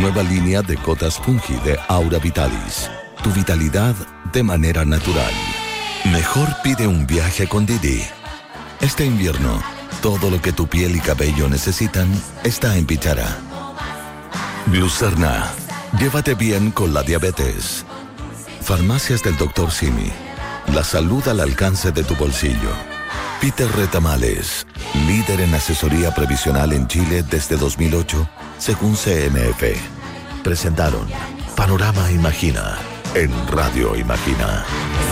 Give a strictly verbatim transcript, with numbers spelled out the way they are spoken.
Nueva línea de gotas Fungi de Aura Vitalis. Tu vitalidad de manera natural. Mejor pide un viaje con Didi. Este invierno, todo lo que tu piel y cabello necesitan está en Pichara. Glucerna. Llévate bien con la diabetes. Farmacias del doctor Simi. La salud al alcance de tu bolsillo. Peter Retamales, líder en asesoría previsional en Chile desde dos mil ocho, según C M F. Presentaron Panorama Imagina en Radio Imagina.